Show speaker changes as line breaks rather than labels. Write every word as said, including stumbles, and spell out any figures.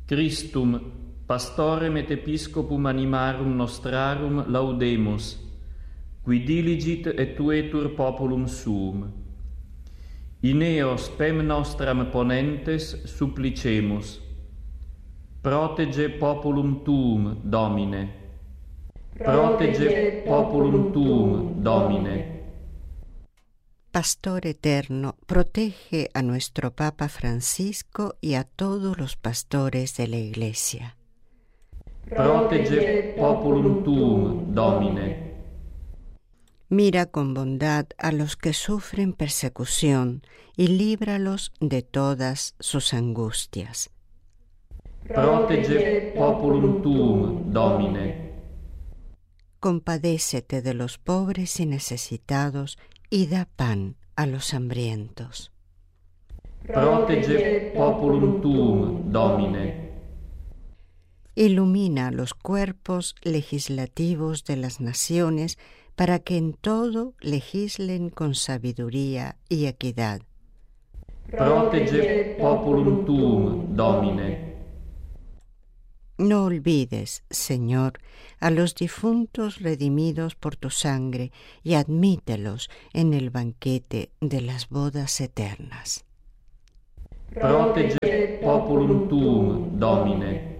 Christum, pastorem et episcopum animarum nostrarum laudemus, qui diligit et tuetur populum suum. In eo spem nostram ponentes supplicemus. Protege populum tuum, Domine. Protege populum tuum, Domine.
Pastor eterno, protege a nuestro Papa Francisco y a todos los pastores de la Iglesia.
Protege populum tuum, Domine.
Mira con bondad a los que sufren persecución y líbralos de todas sus angustias.
Protege populum tuum, Domine.
Compadécete de los pobres y necesitados y da pan a los hambrientos.
Protege populum tuum, Domine.
Ilumina los cuerpos legislativos de las naciones para que en todo legislen con sabiduría y equidad.
Protege populum tuum, Domine.
No olvides, Señor, a los difuntos redimidos por tu sangre y admítelos en el banquete de las bodas eternas.
Protege populum tuum, Domine.